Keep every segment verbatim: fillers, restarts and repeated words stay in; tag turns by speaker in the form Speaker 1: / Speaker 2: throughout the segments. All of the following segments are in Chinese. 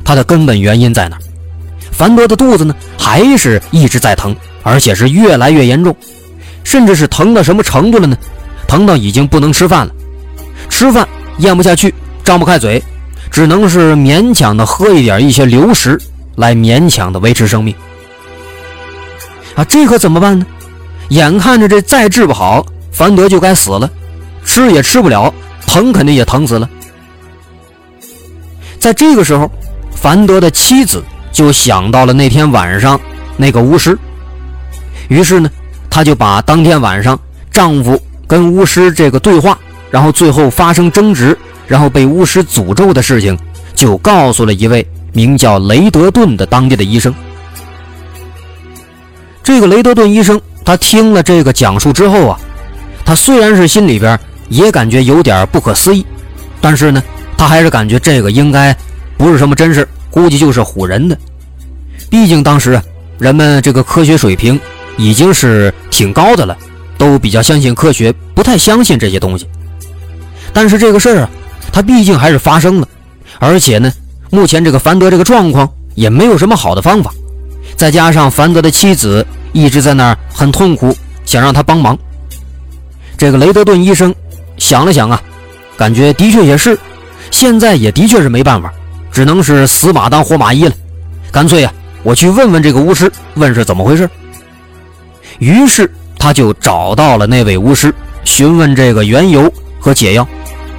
Speaker 1: 它的根本原因在哪儿？樊德的肚子呢，还是一直在疼，而且是越来越严重，甚至是疼到什么程度了呢？疼到已经不能吃饭了，吃饭咽不下去，张不开嘴，只能是勉强的喝一点一些流食来勉强的维持生命。啊，这可怎么办呢？眼看着这再治不好，樊德就该死了，吃也吃不了，疼肯定也疼死了。在这个时候，樊德的妻子就想到了那天晚上那个巫师，于是呢，他就把当天晚上丈夫跟巫师这个对话，然后最后发生争执，然后被巫师诅咒的事情，就告诉了一位名叫雷德顿的当地的医生。这个雷德顿医生，他听了这个讲述之后啊，他虽然是心里边也感觉有点不可思议，但是呢，他还是感觉这个应该不是什么真事，估计就是唬人的。毕竟当时啊，人们这个科学水平已经是挺高的了，都比较相信科学，不太相信这些东西。但是这个事儿啊，它毕竟还是发生了，而且呢，目前这个樊德这个状况也没有什么好的方法，再加上樊德的妻子一直在那儿很痛苦，想让他帮忙。这个雷德顿医生想了想啊，感觉的确也是，现在也的确是没办法，只能是死马当活马医了，干脆啊，我去问问这个巫师，问是怎么回事。于是他就找到了那位巫师，询问这个缘由和解药。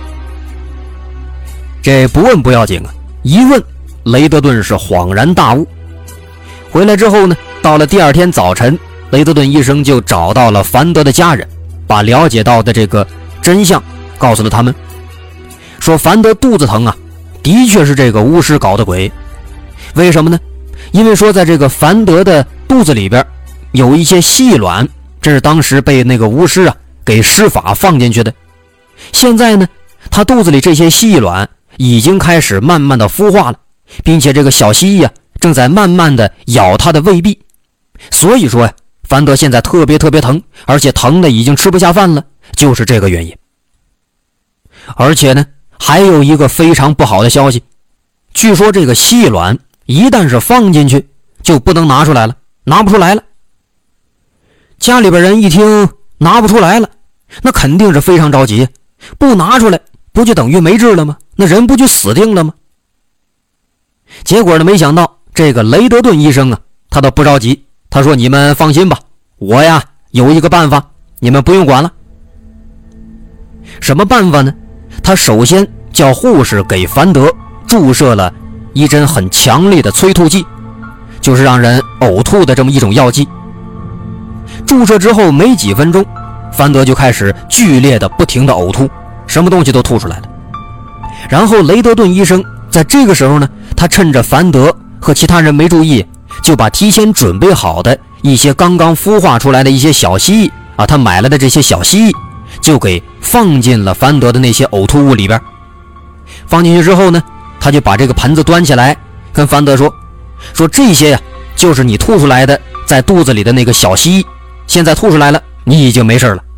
Speaker 1: 这不问不要紧啊，一问雷德顿是恍然大悟。回来之后呢，到了第二天早晨，雷德顿医生就找到了樊德的家人，把了解到的这个真相告诉了他们，说樊德肚子疼啊，的确是这个巫师搞的鬼。为什么呢？因为说在这个樊德的肚子里边有一些细卵，这是当时被那个巫师啊给施法放进去的。现在呢，他肚子里这些细卵已经开始慢慢的孵化了，并且这个小蜥蜴啊正在慢慢的咬他的胃壁。所以说呀，樊德现在特别特别疼，而且疼的已经吃不下饭了，就是这个原因。而且呢，还有一个非常不好的消息，据说这个细卵一旦是放进去就不能拿出来了，拿不出来了。家里边人一听拿不出来了，那肯定是非常着急，不拿出来不就等于没治了吗？那人不就死定了吗？结果呢，没想到这个雷德顿医生啊，他倒不着急，他说你们放心吧，我呀有一个办法，你们不用管了。什么办法呢？他首先叫护士给樊德注射了一针很强烈的催吐剂，就是让人呕吐的这么一种药剂。注射之后没几分钟，樊德就开始剧烈的不停的呕吐，什么东西都吐出来了。然后雷德顿医生在这个时候呢，他趁着樊德和其他人没注意，就把提前准备好的一些刚刚孵化出来的一些小蜥蜴啊，他买来的这些小蜥蜴就给放进了樊德的那些呕吐物里边。放进去之后呢，他就把这个盆子端起来跟樊德说说这些呀就是你吐出来的在肚子里的那个小蜥蜴，现在吐出来了，你已经没事了。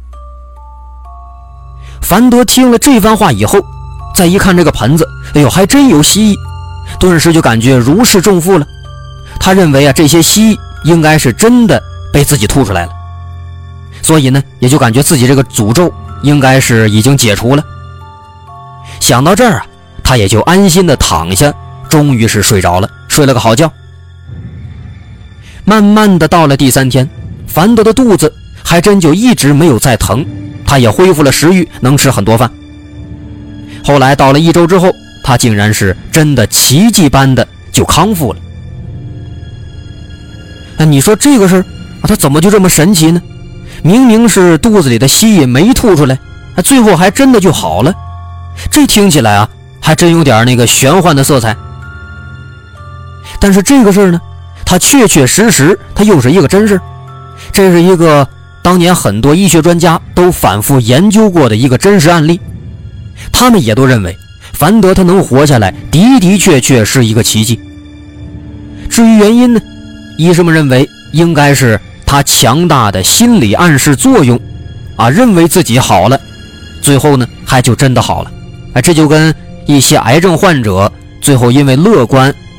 Speaker 1: 樊德听了这番话以后，再一看这个盆子，哎呦，还真有蜥蜴，顿时就感觉如释重负了。他认为啊，这些蜥蜴应该是真的被自己吐出来了，所以呢，也就感觉自己这个诅咒应该是已经解除了。想到这儿啊，他也就安心的躺下，终于是睡着了，睡了个好觉。慢慢的到了第三天，樊德的肚子还真就一直没有再疼，他也恢复了食欲，能吃很多饭。后来到了一周之后，他竟然是真的奇迹般的就康复了。那你说这个事儿啊，他怎么就这么神奇呢？明明是肚子里的蜥蜴没吐出来，最后还真的就好了。这听起来啊，还真有点那个玄幻的色彩。但是这个事儿呢，它确确实实它又是一个真事，这是一个当年很多医学专家都反复研究过的一个真实案例。他们也都认为樊德他能活下来的的确确是一个奇迹。至于原因呢，医生们认为应该是他强大的心理暗示作用啊，认为自己好了，最后呢还就真的好了。哎，这就跟一些癌症患者最后因为乐观